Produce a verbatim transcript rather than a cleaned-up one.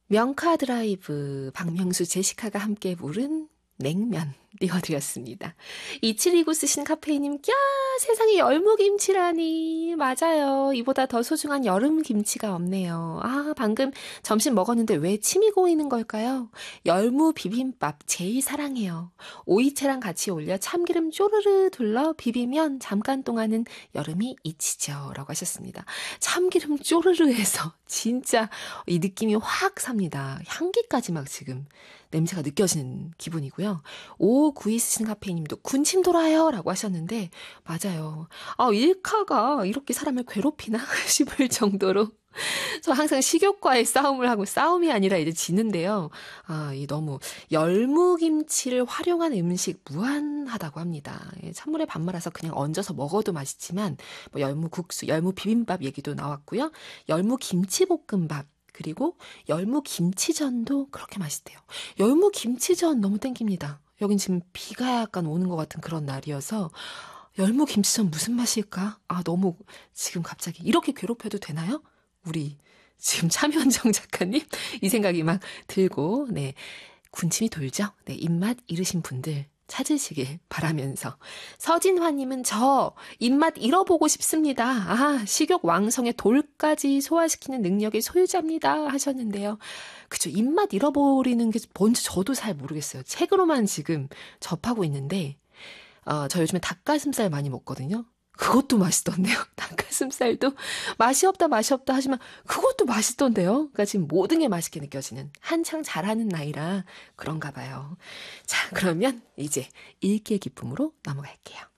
명카 드라이브, 박명수, 제시카가 함께 부른 냉면 띄워드렸습니다. 이칠이구 쓰신 카페이님, 야 세상에 열무김치라니. 맞아요. 이보다 더 소중한 여름김치가 없네요. 아, 방금 점심 먹었는데 왜 침이 고이는 걸까요? 열무 비빔밥 제일 사랑해요. 오이채랑 같이 올려 참기름 쪼르르 둘러 비비면 잠깐 동안은 여름이 잊히죠. 라고 하셨습니다. 참기름 쪼르르 해서 진짜 이 느낌이 확 삽니다. 향기까지 막 지금 냄새가 느껴지는 기분이고요. 오구이 쓰신 카페이님도 군침 돌아요 라고 하셨는데 맞아요. 아, 일카가 이렇게 사람을 괴롭히나 싶을 정도로 저 항상 식욕과의 싸움을 하고 싸움이 아니라 이제 지는데요. 아, 이 너무 열무김치를 활용한 음식 무한하다고 합니다. 찬물에 밥 말아서 그냥 얹어서 먹어도 맛있지만 뭐 열무국수, 열무비빔밥 얘기도 나왔고요. 열무김치볶음밥 그리고 열무김치전도 그렇게 맛있대요. 열무김치전 너무 땡깁니다. 여긴 지금 비가 약간 오는 것 같은 그런 날이어서 열무김치전 무슨 맛일까? 아, 너무 지금 갑자기 이렇게 괴롭혀도 되나요? 우리 지금 참현정 작가님 이 생각이 막 들고 네 군침이 돌죠. 네 입맛 잃으신 분들 찾으시길 바라면서 서진화님은 저 입맛 잃어보고 싶습니다. 아 식욕 왕성의 돌까지 소화시키는 능력의 소유자입니다 하셨는데요. 그쵸 입맛 잃어버리는 게 뭔지 저도 잘 모르겠어요. 책으로만 지금 접하고 있는데 어, 저 요즘에 닭가슴살 많이 먹거든요. 그것도 맛있던데요. 닭가슴살도 맛이 없다 맛이 없다 하지만 그것도 맛있던데요. 그러니까 지금 모든 게 맛있게 느껴지는 한창 잘하는 나이라 그런가 봐요. 자, 그러면 이제 읽기의 기쁨으로 넘어갈게요.